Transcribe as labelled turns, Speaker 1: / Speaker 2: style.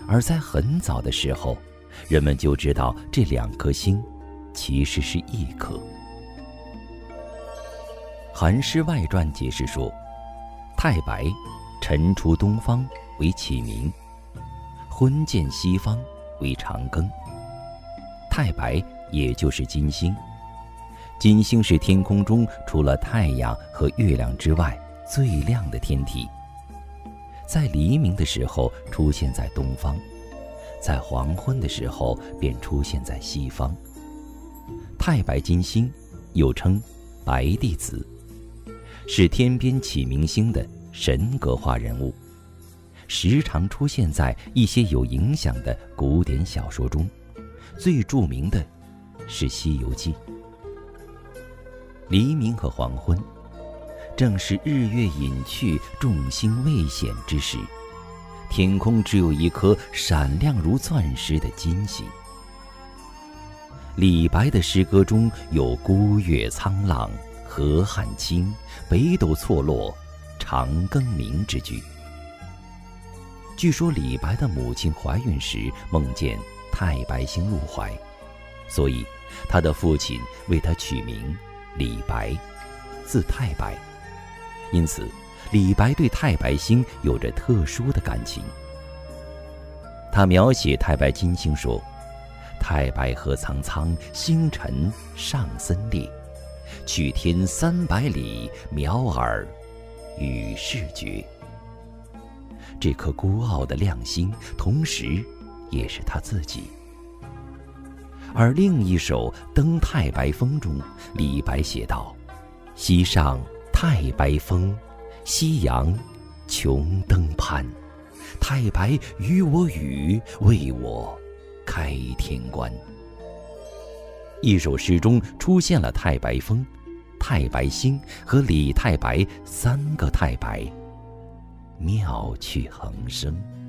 Speaker 1: 而在很早的时候，人们就知道这两颗星其实是一颗。《韩诗外传》解释说，太白晨出东方为启明，昏见西方为长庚。太白也就是金星，金星是天空中除了太阳和月亮之外最亮的天体，在黎明的时候出现在东方，在黄昏的时候便出现在西方。太白金星又称白帝子，是天边启明星的神格化人物，时常出现在一些有影响的古典小说中，最著名的是《西游记》。黎明和黄昏正是日月隐去，众星未显之时，天空只有一颗闪亮如钻石的金星。李白的诗歌中有孤月苍朗，河汉清，北斗错落，长庚明之句。据说李白的母亲怀孕时梦见太白星入怀，所以他的父亲为他取名李白，字太白。因此李白对太白星有着特殊的感情。他描写太白金星说，太白河苍苍，星辰上森列，去天300里，渺尔与世绝。这颗孤傲的亮星同时也是他自己。而另一首《登太白峰》中，李白写道，西上太白峰，夕阳穷登攀，太白与我语，为我开天关。一首诗中出现了太白峰、太白星和李太白3个太白，妙趣横生。